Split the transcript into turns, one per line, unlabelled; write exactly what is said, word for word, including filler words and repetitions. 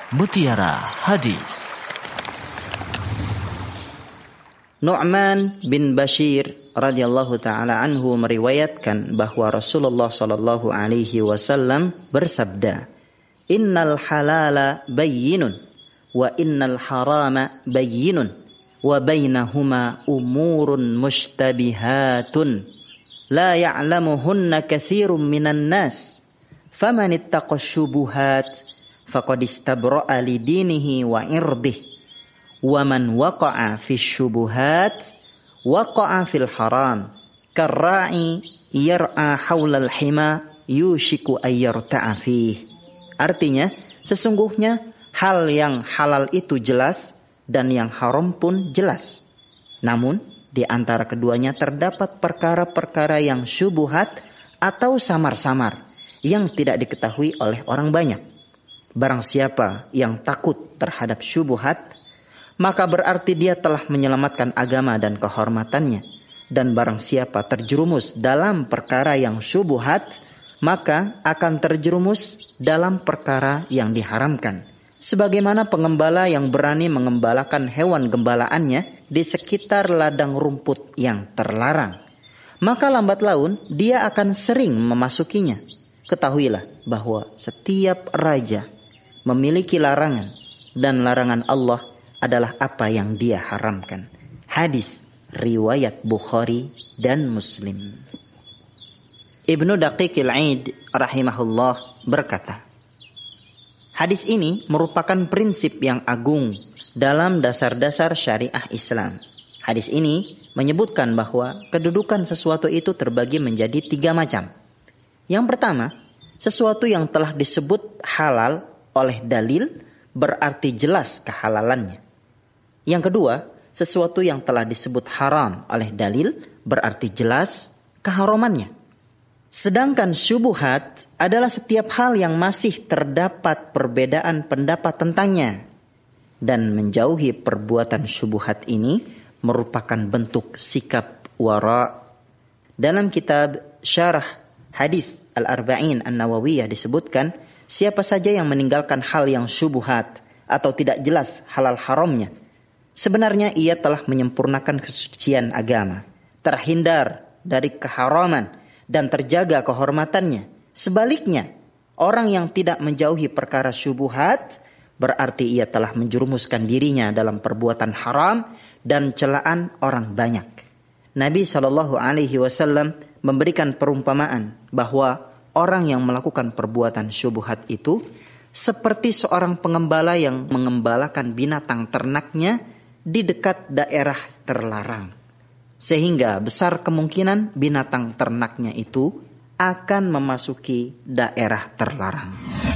Mutiara Hadis.
Nu'man bin Bashir radhiyallahu taala anhu meriwayatkan bahwa Rasulullah sallallahu alaihi wasallam bersabda, "Innal halala bayyinun wa innal harama bayyinun wa bainahuma umurun mushtabihatun la ya'lamuhunna katsirun minan nas faman ittaqash syubuhat faqad istabra'a li dinihi wa irdihi wa man waqa'a fish syubuhat waqa'a fil haram karra'i yar'a haulal hima yushiku ayyarta'a fih." Artinya, sesungguhnya hal yang halal itu jelas dan yang haram pun jelas. Namun, di antara keduanya terdapat perkara-perkara yang syubuhat atau samar-samar yang tidak diketahui oleh orang banyak. Barang siapa yang takut terhadap syubuhat, maka berarti dia telah menyelamatkan agama dan kehormatannya. Dan barang siapa terjerumus dalam perkara yang syubuhat, maka akan terjerumus dalam perkara yang diharamkan. Sebagaimana pengembala yang berani mengembalakan hewan gembalaannya di sekitar ladang rumput yang terlarang, maka lambat laun dia akan sering memasukinya. Ketahuilah bahwa setiap raja memiliki larangan, dan larangan Allah adalah apa yang dia haramkan. Hadis riwayat Bukhari dan Muslim. Ibnu Daqiqil Aid rahimahullah berkata, hadis ini merupakan prinsip yang agung dalam dasar-dasar syariah Islam. Hadis ini menyebutkan bahwa kedudukan sesuatu itu terbagi menjadi tiga macam. Yang pertama, sesuatu yang telah disebut halal oleh dalil berarti jelas kehalalannya. Yang kedua, sesuatu yang telah disebut haram oleh dalil berarti jelas keharamannya. Sedangkan syubuhat adalah setiap hal yang masih terdapat perbedaan pendapat tentangnya. Dan menjauhi perbuatan syubuhat ini merupakan bentuk sikap wara. Dalam kitab Syarah Hadis Al-Arba'in An-Nawawiyah disebutkan, siapa saja yang meninggalkan hal yang syubuhat atau tidak jelas halal haramnya, sebenarnya ia telah menyempurnakan kesucian agama, terhindar dari keharaman dan terjaga kehormatannya. Sebaliknya, orang yang tidak menjauhi perkara syubuhat berarti ia telah menjerumuskan dirinya dalam perbuatan haram dan celaan orang banyak. Nabi shallallahu alaihi wasallam memberikan perumpamaan bahwa orang yang melakukan perbuatan syubhat itu seperti seorang pengembala yang mengembalakan binatang ternaknya di dekat daerah terlarang. Sehingga besar kemungkinan binatang ternaknya itu akan memasuki daerah terlarang.